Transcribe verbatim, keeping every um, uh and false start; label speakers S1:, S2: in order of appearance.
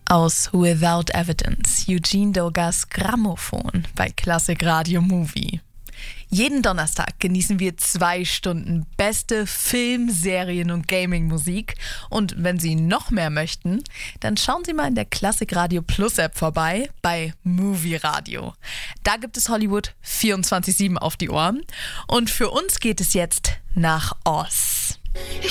S1: Aus Without Evidence, Eugene Dogas Grammophon bei Klassik Radio Movie. Jeden Donnerstag genießen wir zwei Stunden beste Film-, Serien- und Gaming-Musik. Und wenn Sie noch mehr möchten, dann schauen Sie mal in der Klassik Radio Plus App vorbei bei Movie Radio. Da gibt es Hollywood vierundzwanzig sieben auf die Ohren. Und für uns geht es jetzt nach Oz.